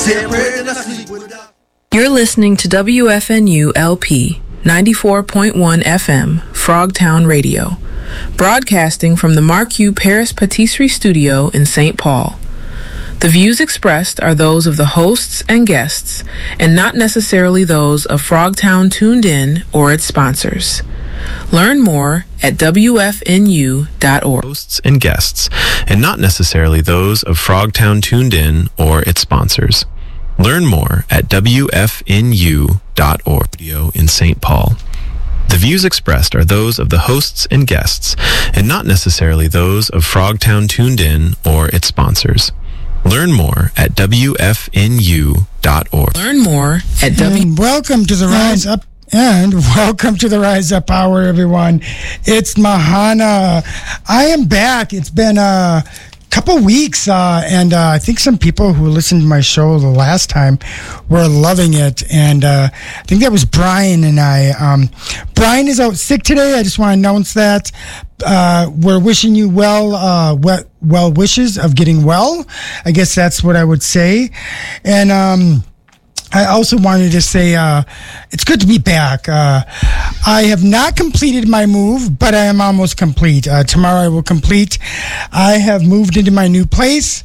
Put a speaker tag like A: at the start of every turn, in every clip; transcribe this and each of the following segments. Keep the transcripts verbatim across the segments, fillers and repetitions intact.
A: You're listening to W F N U L P ninety-four point one F M, Frogtown Radio, broadcasting from the Marquis Paris Patisserie Studio in Saint Paul. The views expressed are those of the hosts and guests, and not necessarily those of Frogtown Tuned In or its sponsors. Learn more at W F N U dot org.
B: Hosts and guests, and not necessarily those of Frogtown Tuned In or its sponsors. Learn more at W F N U dot org. Studio in Saint Paul. The views expressed are those of the hosts and guests, and not necessarily those of Frogtown Tuned In or its sponsors. Learn more at W F N U dot org.
A: Learn more at W.
C: And welcome to the Rise Up. And welcome to the Rise Up Hour, everyone. It's Mahana. I am back. It's been a couple weeks, uh, and uh, I think some people who listened to my show the last time were loving it. And uh, I think that was Brian and I. Um, Brian is out sick today. I just want to announce that. Uh, we're wishing you well, uh, well, well wishes of getting well. I guess that's what I would say. And, um, I also wanted to say uh, it's good to be back. Uh, I have not completed my move, but I am almost complete. Uh, tomorrow I will complete. I have moved into my new place.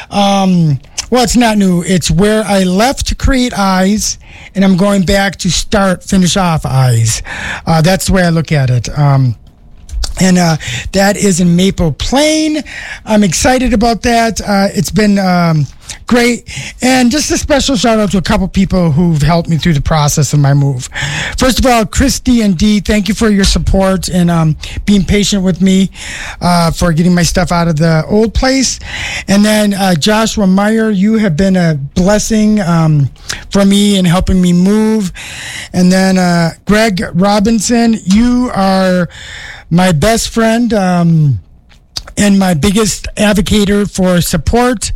C: Um, well, it's not new. It's where I left to create Eyes, and I'm going back to start, finish off Eyes. Uh, that's the way I look at it. Um, And uh, that is in Maple Plain. I'm excited about that. Uh, it's been um, great. And just a special shout out to a couple people who've helped me through the process of my move. First of all, Christy and Dee, thank you for your support and um, being patient with me uh, for getting my stuff out of the old place. And then uh, Joshua Meyer, you have been a blessing um, for me in helping me move. And then uh, Greg Robinson, you are my best friend um, and my biggest advocator for support.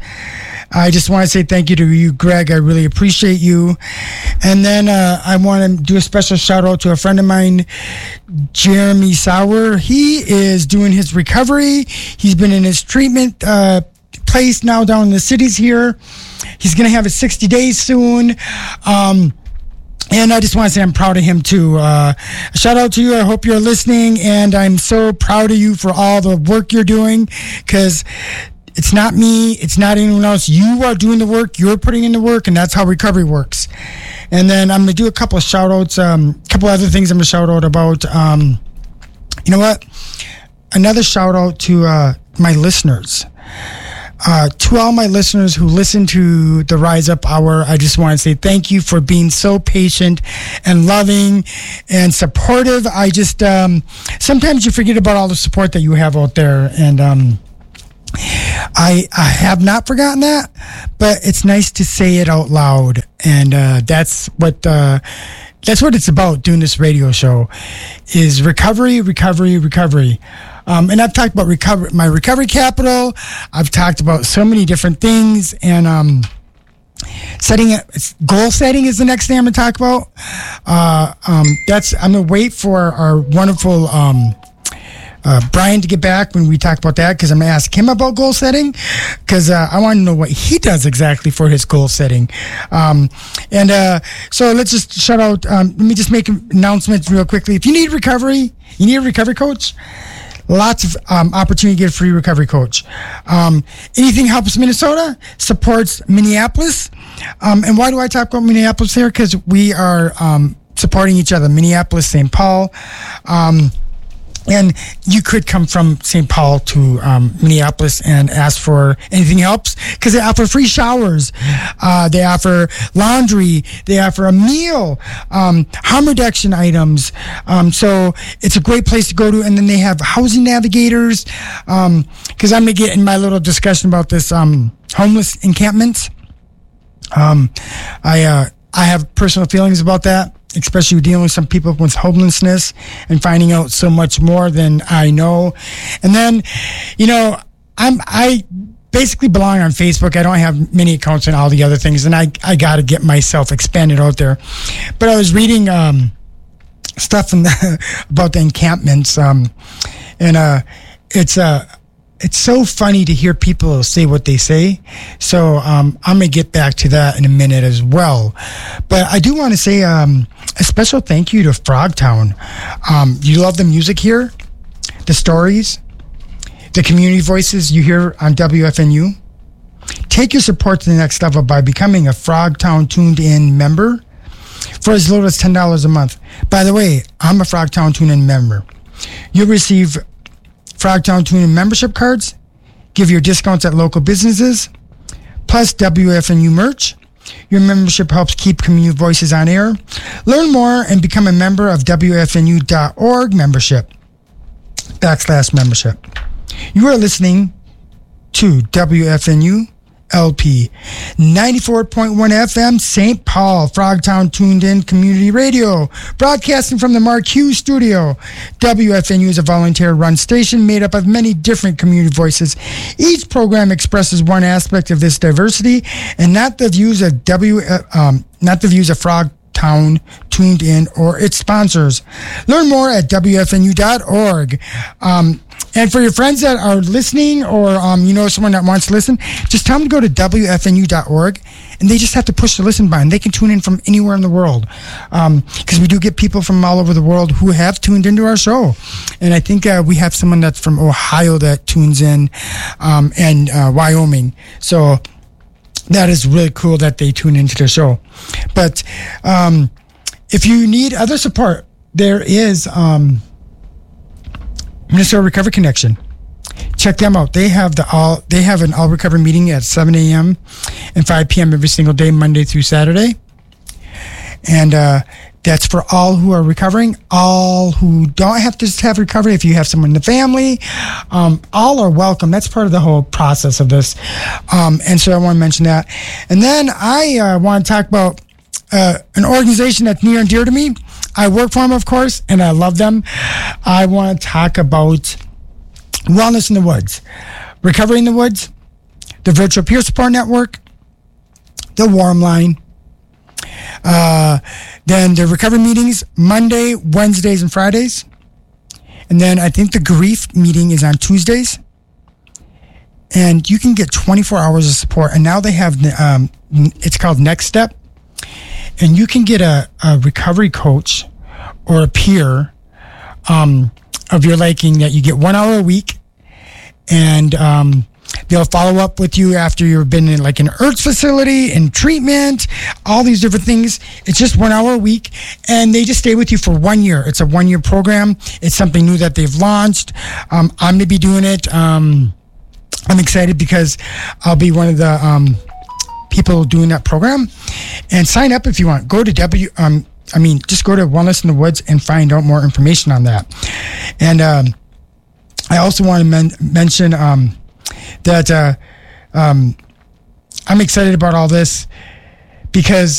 C: I just want to say thank you to you, Greg. I really appreciate you. And then uh, I want to do a special shout out to a friend of mine, Jeremy Sauer. He is doing his recovery. He's been in his treatment uh, place now down in the cities here. He's going to have his sixty days soon. Um, And I just want to say I'm proud of him, too. Uh, shout out to you. I hope you're listening. And I'm so proud of you for all the work you're doing, because it's not me. It's not anyone else. You are doing the work. You're putting in the work. And that's how recovery works. And then I'm going to do a couple of shout outs, um, a couple other things I'm going to shout out about. Um, you know what? Another shout out to uh, my listeners. Uh, to all my listeners who listen to the Rise Up Hour, I just want to say thank you for being so patient and loving and supportive. I just, um, sometimes you forget about all the support that you have out there. And, um, I, I have not forgotten that, but it's nice to say it out loud. And, uh, that's what, uh, that's what it's about doing this radio show is recovery, recovery, recovery. Um, and I've talked about recovery, my recovery capital. I've talked about so many different things, and um, setting it, goal setting is the next thing I'm going to talk about. Uh, um, that's I'm going to wait for our wonderful um, uh, Brian to get back when we talk about that, because I'm going to ask him about goal setting, because uh, I want to know what he does exactly for his goal setting. Um, and uh, so let's just shout out. Um, let me just make announcements real quickly. If you need recovery, you need a recovery coach. Lots of um, opportunity to get a free recovery coach. Um, Anything Helps Minnesota supports Minneapolis. Um, and why do I talk about Minneapolis here? Because we are um, supporting each other. Minneapolis, Saint Paul. Um, and you could come from Saint Paul to um, Minneapolis and ask for Anything Helps, because they offer free showers. Uh, they offer laundry. They offer a meal, um, harm reduction items. Um, so it's a great place to go to. And then they have housing navigators, because um, I'm going to get in my little discussion about this um, homeless encampments. Um, I, uh, I have personal feelings about that, especially dealing with some people with homelessness and finding out so much more than I know. And then, you know, I'm, I basically belong on Facebook. I don't have many accounts and all the other things, and I, I got to get myself expanded out there. But I was reading, um, stuff in the, about the encampments, um, and, uh, it's, uh, it's so funny to hear people say what they say. So um, I'm going to get back to that in a minute as well. But I do want to say um, a special thank you to Frogtown. Um, you love the music here, the stories, the community voices you hear on W F N U. Take your support to the next level by becoming a Frogtown Tuned In member for as little as ten dollars a month. By the way, I'm a Frogtown Tuned In member. You'll receive Frogtown Tuned In membership cards, give your discounts at local businesses, plus W F N U merch. Your membership helps keep community voices on air. Learn more and become a member of W F N U dot org membership, backslash membership. You are listening to W F N U L P ninety-four point one F M, Saint Paul, Frogtown Tuned In Community Radio, broadcasting from the Mark Hughes Studio. W F N U is a volunteer-run station made up of many different community voices. Each program expresses one aspect of this diversity, and not the views of W, um, not the views of Frogtown Tuned In or its sponsors. Learn more at W F N U dot org. Um, And for your friends that are listening, or um, you know someone that wants to listen, just tell them to go to W F N U dot org, and they just have to push the listen button. They can tune in from anywhere in the world, because um, we do get people from all over the world who have tuned into our show. And I think uh, we have someone that's from Ohio that tunes in, um, and uh, Wyoming. So that is really cool that they tune into the show. But um, if you need other support, there is... Um, Minnesota Recovery Connection. Check them out. They have the all. They have an all recovery meeting at seven a.m. and five p.m. every single day, Monday through Saturday. And uh, that's for all who are recovering, all who don't have to just have recovery. If you have someone in the family, um, all are welcome. That's part of the whole process of this. Um, and so I want to mention that. And then I uh, want to talk about uh, an organization that's near and dear to me. I work for them, of course, and I love them. I want to talk about Wellness in the Woods, Recovery in the Woods, the Virtual Peer Support Network, the Warm Line, uh, then the recovery meetings, Monday, Wednesdays, and Fridays. And then I think the grief meeting is on Tuesdays. And you can get twenty-four hours of support. And now they have, um, it's called Next Step. And you can get a, a recovery coach or a peer um, of your liking that you get one hour a week. And um, they'll follow up with you after you've been in like an I R T S facility, in treatment, all these different things. It's just one hour a week. And they just stay with you for one year. It's a one-year program. It's something new that they've launched. Um, I'm going to be doing it. Um, I'm excited because I'll be one of the... Um, people doing that program. And sign up if you want. Go to W um I mean just go to Wellness in the Woods and find out more information on that. And um I also want to men- mention um that uh um I'm excited about all this because